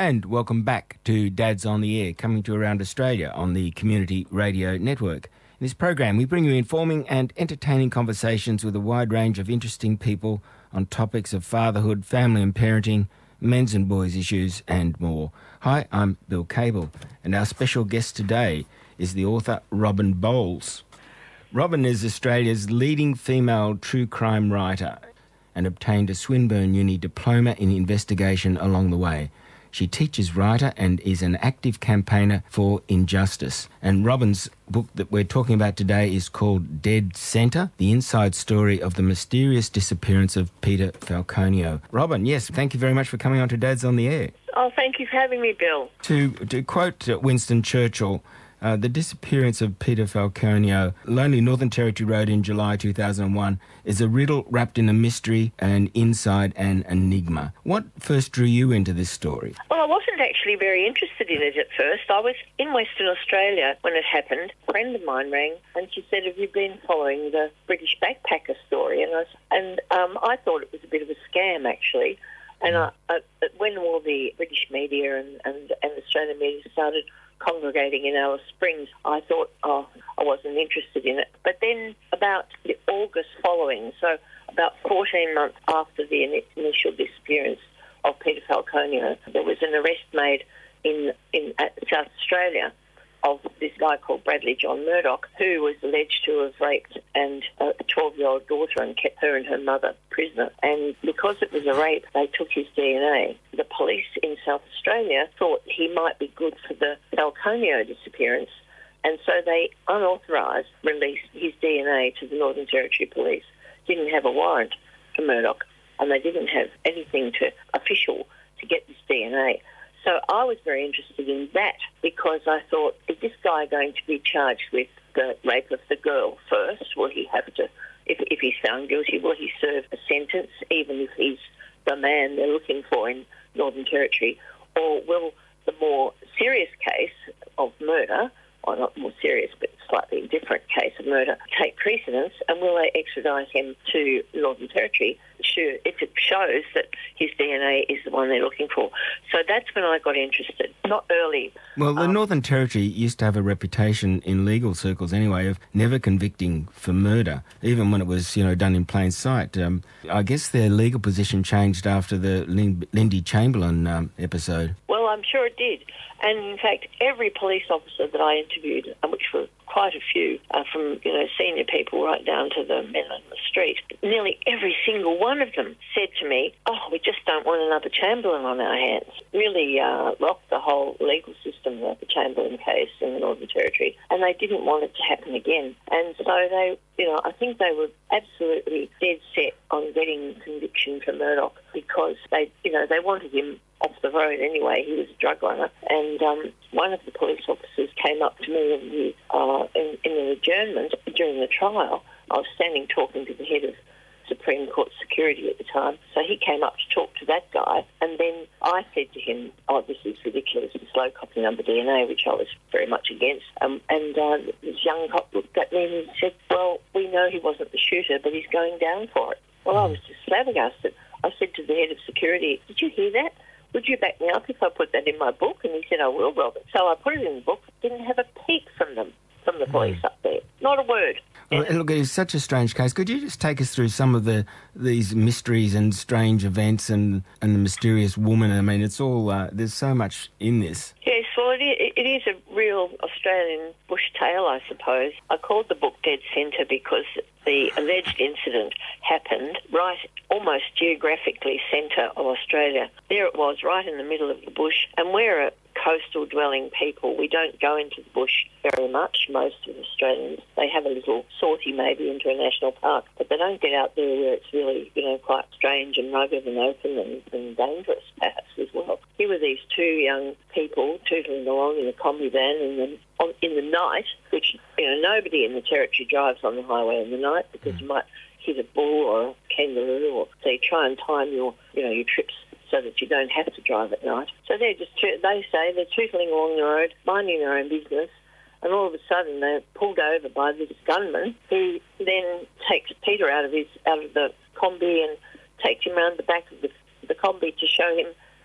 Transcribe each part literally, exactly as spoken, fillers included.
And welcome back to Dads on the Air, coming to around Australia on the Community Radio Network. In this program, we bring you informing and entertaining conversations with a wide range of interesting people on topics of fatherhood, family and parenting, men's and boys' issues, and more. Hi, I'm Bill Cable, and our special guest today is the author Robin Bowles. Robin is Australia's leading female true crime writer and obtained a Swinburne Uni diploma in investigation along the way. She teaches writer and is an active campaigner for injustice. And Robin's book that we're talking about today is called Dead Centre, the inside story of the mysterious disappearance of Peter Falconio. Robin, yes, thank you very much for coming on to Dads on the Air. Oh, thank you for having me, Bill. To, to quote Winston Churchill, Uh, the disappearance of Peter Falconio, Lonely Northern Territory Road in July two thousand one, is a riddle wrapped in a mystery and inside an enigma. What first drew you into this story? Well, I wasn't actually very interested in it at first. I was in Western Australia when it happened. A friend of mine rang and she said, have you been following the British backpacker story? And I, and, um, I thought it was a bit of a scam, actually. And I, I, when all the British media and, and, and Australian media started congregating in Alice Springs, I thought, oh, I wasn't interested in it. But then about the August following, so about fourteen months after the in- initial disappearance of Peter Falconio, there was an arrest made in, in at South Australia of this guy called Bradley John Murdoch, who was alleged to have raped and a twelve-year-old daughter and kept her and her mother prisoner. And because it was a rape, they took his D N A. The police in South Australia thought he might be good for the Falconio disappearance, and so they unauthorised released his D N A to the Northern Territory Police. Didn't have a warrant for Murdoch, and they didn't have anything to official to get this D N A. So I was very interested in that because I thought, is this guy going to be charged with the rape of the girl first? Will he have to, if, if he's found guilty, will he serve a sentence even if he's the man they're looking for in Northern Territory? Or will the more serious case of murder, or not more serious but slightly different case of murder, take precedence, and will they extradite him to Northern Territory sure, if it shows that his D N A is the one they're looking for? So that's when I got interested, not early. Well, the um, Northern Territory used to have a reputation in legal circles anyway of never convicting for murder, even when it was, you know, done in plain sight. Um, I guess their legal position changed after the Lin- Lindy Chamberlain um, episode. Well, I'm sure it did. And in fact, every police officer that I interviewed, and which were quite a few, uh, from, you know, senior people right down to the men on the street, nearly every single one of them said to me, oh, we just don't want another Chamberlain on our hands. Really uh, rocked the whole legal system, the Chamberlain case in the Northern Territory, and they didn't want it to happen again. And so they, you know, I think they were absolutely dead set on getting conviction for Murdoch because they, you know, they wanted him off the road anyway. He was a drug runner. And um, one of the police officers came up to me in the, uh, in, in an adjournment during the trial. I was standing talking to the head of Supreme Court Security at the time. So he came up to talk to that guy, and then I said to him, oh, this is ridiculous, this low copy number D N A, which I was very much against. Um, and uh, this young cop looked at me and he said, well, we know he wasn't the shooter, but he's going down for it. Well, I was just flabbergasted. I said to the head of security, did you hear that? Would you back me up if I put that in my book? And he said, I will, Robert. So I put it in the book, didn't have a peep from them, from the police mm. up there. Not a word. Well, look, it is such a strange case. Could you just take us through some of the these mysteries and strange events and, and the mysterious woman? I mean, it's all, uh, there's so much in this. Yes, well, it is, it is a real Australian bush tale, I suppose. I called the book Dead Centre because the alleged incident happened right almost geographically centre of Australia. There it was, right in the middle of the bush, and we're a coastal dwelling people. We don't go into the bush very much, most of Australians. They have a little sortie maybe into a national park, but they don't get out there where it's really, you know, quite strange and rugged and open and, and dangerous perhaps as well. Here were these two young people tootling along in a combi van in the, on, in the night, which, you know, nobody in the Territory drives on the highway in the night because you might hit a bull or a kangaroo, or so you try and time your, you know, your trips so that you don't have to drive at night. So they're just, they say, they're tootling along the road, minding their own business, and all of a sudden they're pulled over by this gunman who then takes Peter out of his out of the combi and takes him around the back of the, the combi to show him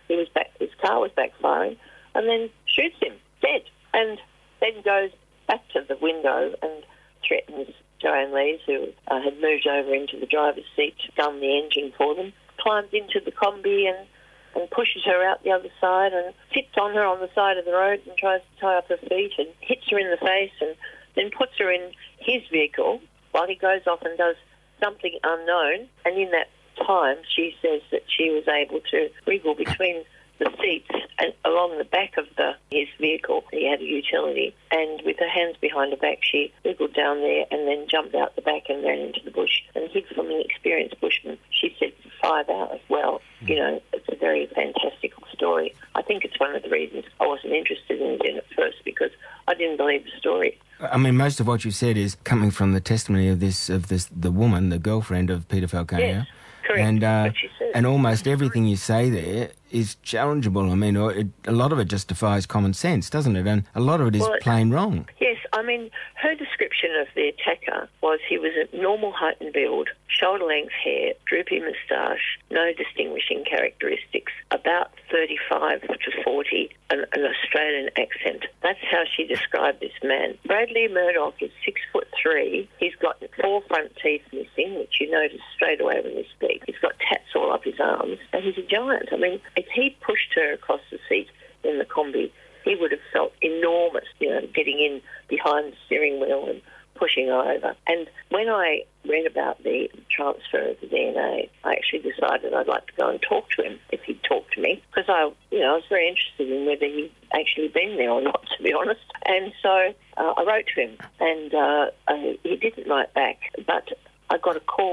he was back, his car was backfiring, and then shoots him dead, and then goes back to the window and threatens Joanne Lees, who uh, had moved over into the driver's seat to gun the engine for them, climbs into the Kombi and, and pushes her out the other side and sits on her on the side of the road and tries to tie up her feet and hits her in the face and then puts her in his vehicle while he goes off and does something unknown. And in that time, she says that she was able to wriggle between the seats and along the back of the his vehicle. He had a utility, and with her hands behind her back, she wriggled down there and then jumped out the back and ran into the bush and hid from an experienced bushman. She said for five hours. Well, you know, it's a very fantastical story. I think it's one of the reasons I wasn't interested in it at first, because I didn't believe the story. I mean, most of what you said is coming from the testimony of this of this the woman, the girlfriend of Peter Falconio. Yes, correct. And uh, what she said. and almost everything you say there is challengeable. I mean, or it, a lot of it just defies common sense, doesn't it? And a lot of it is well, plain wrong. Yes, I mean, her description of the attacker was he was a normal height and build, shoulder-length hair, droopy moustache, no distinguishing characteristics, about thirty-five to forty, an, an Australian accent. That's how she described this man. Bradley Murdoch is six foot three. He's got four front teeth missing, which you notice straight away when you speak. He's got tats all up his arms, and he's a giant. I mean, if he pushed her across the seat in the Kombi, he would have felt enormous, you know, getting in behind the steering wheel and pushing her over. And when I read about the transfer of the D N A, I actually decided I'd like to go and talk to him if he'd talk to me, because I, you know, I was very interested in whether he'd actually been there or not, to be honest. And so uh, I wrote to him, and uh, uh, he didn't write back, but I got a call